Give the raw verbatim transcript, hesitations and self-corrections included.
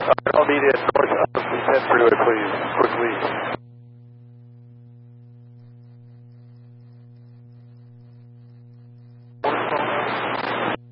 I'll meet you north of the ten freeway, please, quickly.